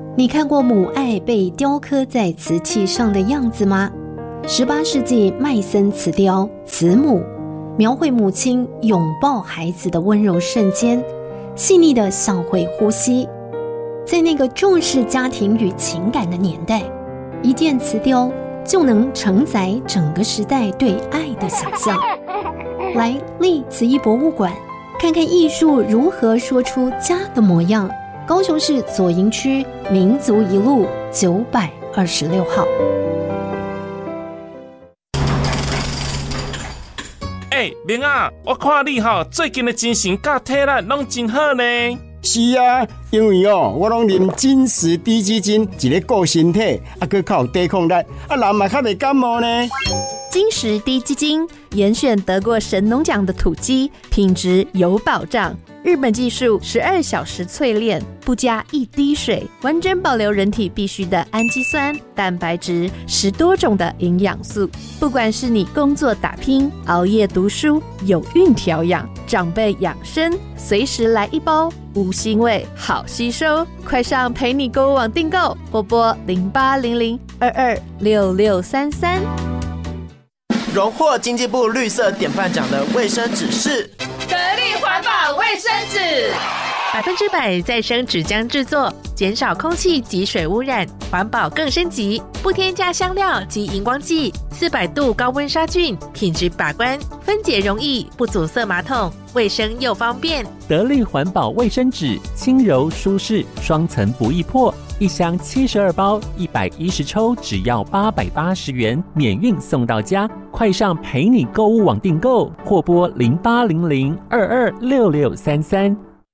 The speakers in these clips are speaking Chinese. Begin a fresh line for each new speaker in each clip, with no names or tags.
你看过母爱被雕刻在瓷器上的样子吗？18世纪麦森瓷雕《慈母》描绘母亲拥抱孩子的温柔瞬间，细腻的像会呼吸。在那个重视家庭与情感的年代，一件瓷雕就能承载整个时代对爱的想象。来立慈艺博物馆看看艺术如何说出家的模样。高雄市左营区民族一路926号。
明啊，我看你最近的精神甲体力拢真好呢。
是啊，因为我拢啉金石低基金，一个顾身体，还靠抵抗力，人嘛较袂感冒呢。
金石低基金严选得过神农奖的土鸡，品质有保障。日本技术12小时淬炼，不加一滴水，完整保留人体必需的氨基酸、蛋白质，10多种的营养素。不管是你工作打拼、熬夜读书、有孕调养、长辈养生，随时来一包，无腥味，好吸收。快上陪你购物网订购，或拨0800226633。
荣获经济部绿色典范奖的卫生纸是
得力环保卫生纸
，100%再生纸浆制作，减少空气及水污染，环保更升级，不添加香料及荧光剂，400度高温杀菌，品质把关，分解容易，不阻塞马桶，卫生又方便。
得力环保卫生纸，轻柔舒适，双层不易破，一箱72包，110抽，只要880元，免运送到家。快上陪你购物网订购，或拨0800226633。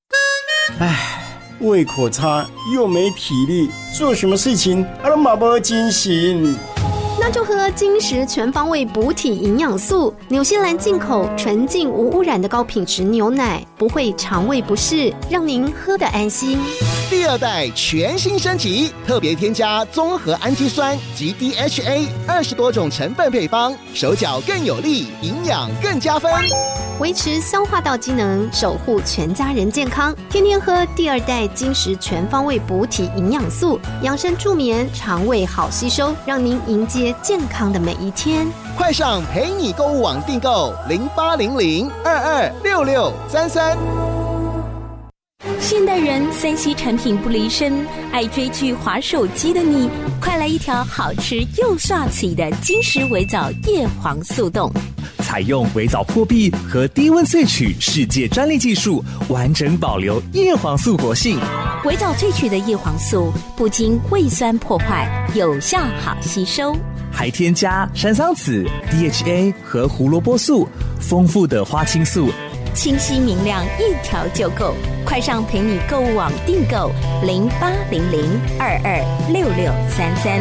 胃口差又没体力，做什么事情都没精神。
那就喝金石全方位补体营养素，纽西兰进口纯净无污染的高品质牛奶，不会肠胃不适，让您喝得安心。
第2代全新升级，特别添加综合氨基酸及 DHA 20多种成分配方，手脚更有力，营养更加分，
维持消化道机能，守护全家人健康。天天喝第2代金石全方位补体营养素，养生助眠，肠胃好吸收，让您迎接健康的每一天。
快上陪你购物网订购0800226633。
现代人3C 产品不离身，爱追剧滑手机的你，快来一条好吃又刷嘴的金石微藻叶黄素冻。
采用微藻破壁和低温萃取世界专利技术，完整保留叶黄素活性。
微藻萃取的叶黄素不经胃酸破坏，有效好吸收，
还添加山桑子、DHA 和胡萝卜素，丰富的花青素，
清晰明亮，一条就够。快上陪你购物网订购0800226633。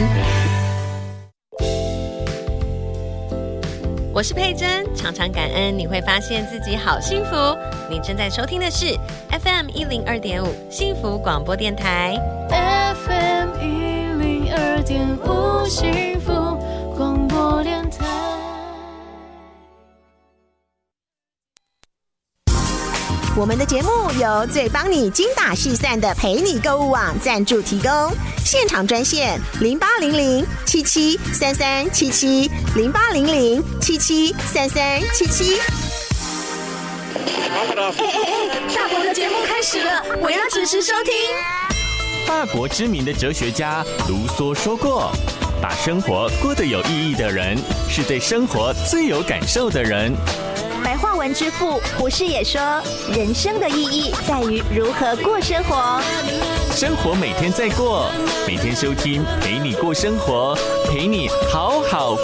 我是佩珍，常常感恩你会发现自己好幸福。你正在收听的是 FM 102.5幸福广播电台。
FM 102.5幸福广播电台。
我们的节目由最帮你精打细算的陪你购物网赞助提供，现场专线0800773377 0800773377。
大伯的节目开始了，我要准时收听。
法国知名的哲学家卢梭说过，把生活过得有意义的人，是对生活最有感受的人。
白话文之父胡适也说，人生的意义在于如何过生活。
生活每天在过，每天收听陪你过生活，陪你好好